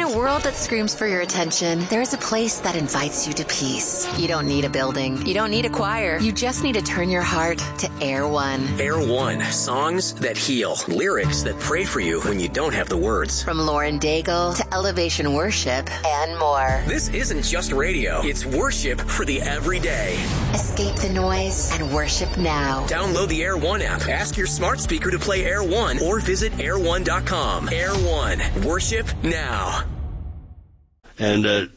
a world that screams for your attention, there is a place that invites you to peace. You don't need a building. You don't need a choir. You just need to turn your heart to Air One. Air One. Songs that heal. Lyrics that pray for you when you don't have the words. From Lauren Daigle to Elevation Worship and more. This isn't just radio. It's worship for the everyday. Escape the noise and worship now. Download the Air One app. Ask your smart speaker to play Air One or visit air1.com. Air One. Worship now. And,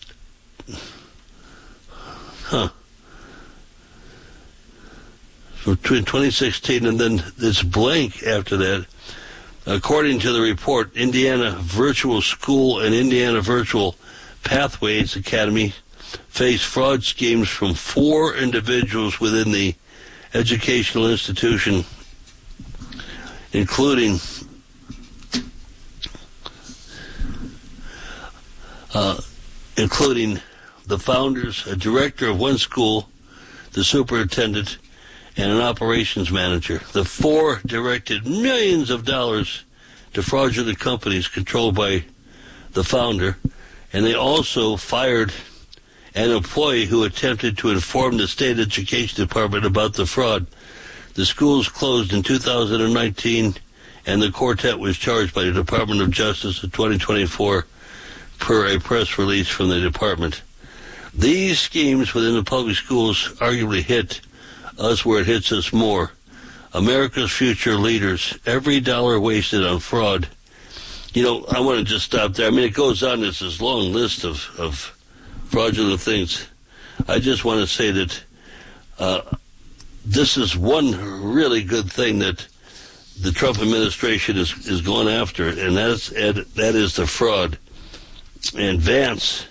So between 2016 and then it's blank after that. According to the report, Indiana Virtual School and Indiana Virtual Pathways Academy face fraud schemes from 4 individuals within the educational institution, including the founders, a director of one school, the superintendent, and an operations manager. The 4 directed millions of dollars to fraudulent companies controlled by the founder, and they also fired an employee who attempted to inform the state education department about the fraud. The schools closed in 2019, and the quartet was charged by the Department of Justice in 2024 per a press release from the department. These schemes within the public schools arguably hit us where it hits us more. America's future leaders, every dollar wasted on fraud. You know, I want to just stop there. I mean, it goes on. There's this long list of fraudulent things. I just want to say that this is one really good thing that the Trump administration is going after, and that is the fraud. And Vance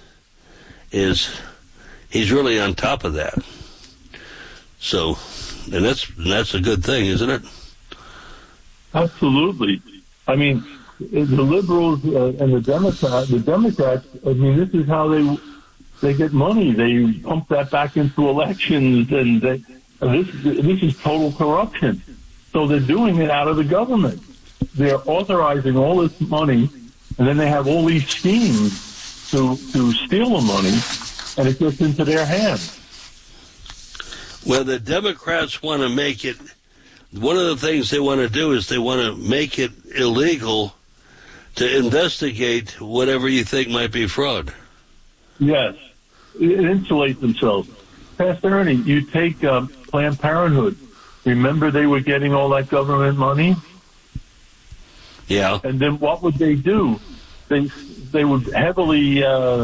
he's really on top of that. So, and that's a good thing, isn't it? Absolutely. I mean, the liberals and the Democrats, I mean, this is how they get money. They pump that back into elections, and this is total corruption. So they're doing it out of the government. They're authorizing all this money, and then they have all these schemes to steal the money, and it gets into their hands. Well, the Democrats want to make it, one of the things they want to do is they want to make it illegal to investigate whatever you think might be fraud. Yes, insulate themselves. Pastor Ernie, you take Planned Parenthood. Remember they were getting all that government money? Yeah. And then what would they do? They would heavily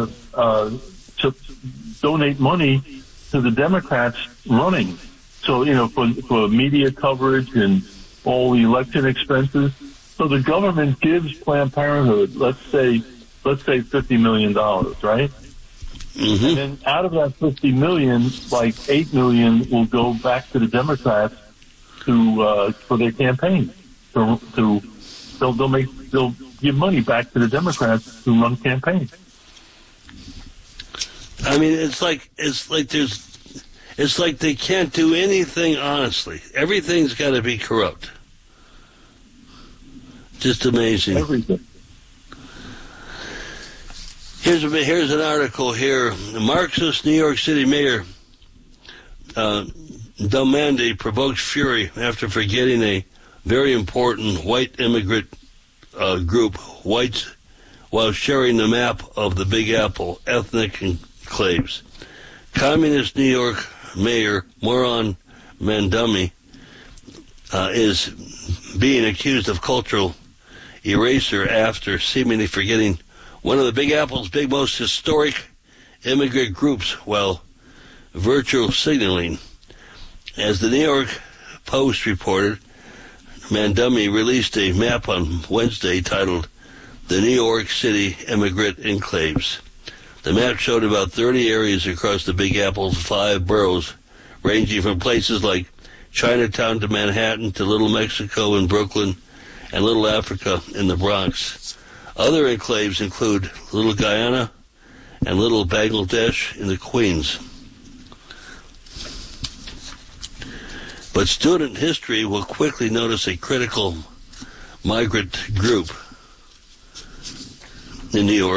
donate money to the Democrats running. So, you know, for media coverage and all the election expenses. So the government gives Planned Parenthood, let's say $50 million, right? Mm-hmm. And then out of that $50 million, like $8 million will go back to the Democrats for their campaign. They'll give money back to the Democrats to run campaigns. I mean, it's like they can't do anything honestly. Everything's got to be corrupt. Just amazing. Everything. Here's an article here. The Marxist New York City Mayor Del Mande provokes fury after forgetting a very important white immigrant group, whites, while sharing the map of the Big Apple ethnic enclaves. Communist New York Mayor Moran Mandami is being accused of cultural erasure after seemingly forgetting one of the Big Apple's most historic immigrant groups while virtual signaling. As the New York Post reported, Mandami released a map on Wednesday titled The New York City Immigrant Enclaves. The map showed about 30 areas across the Big Apple's 5 boroughs, ranging from places like Chinatown to Manhattan to Little Mexico in Brooklyn and Little Africa in the Bronx. Other enclaves include Little Guyana and Little Bangladesh in the Queens. But student history will quickly notice a critical migrant group in New York.